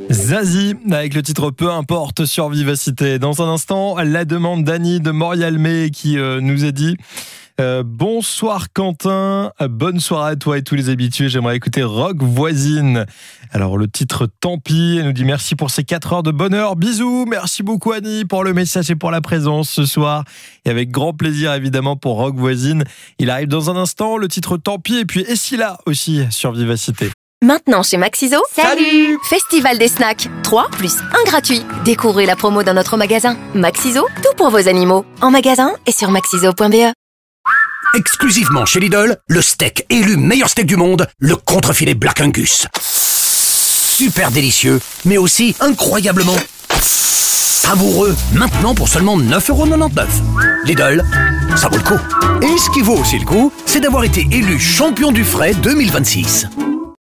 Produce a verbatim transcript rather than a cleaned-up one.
Zazie, avec le titre Peu importe sur Vivacité. Dans un instant, la demande d'Annie de Morialmé qui euh, nous a dit euh, bonsoir Quentin, bonne soirée à toi et tous les habitués. J'aimerais écouter Rock Voisine. Alors le titre tant pis, elle nous dit merci pour ces quatre heures de bonheur. Bisous, merci beaucoup Annie pour le message et pour la présence ce soir. Et avec grand plaisir évidemment pour Rock Voisine. Il arrive dans un instant, le titre tant pis et puis Essila aussi sur Vivacité. Maintenant chez Maxiso, Salut Festival des snacks, trois plus un gratuit. Découvrez la promo dans notre magasin. Maxiso, tout pour vos animaux. En magasin et sur maxiso point b e. Exclusivement chez Lidl, le steak élu meilleur steak du monde, le contrefilet Black Angus. Super délicieux, mais aussi incroyablement savoureux. Maintenant pour seulement neuf euros quatre-vingt-dix-neuf. Lidl, ça vaut le coup. Et ce qui vaut aussi le coup, c'est d'avoir été élu champion du frais deux mille vingt-six.